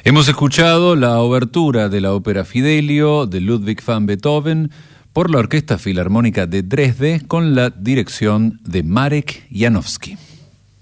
Hemos escuchado la obertura de la ópera Fidelio de Ludwig van Beethoven por la Orquesta Filarmónica de Dresde con la dirección de Marek Janowski.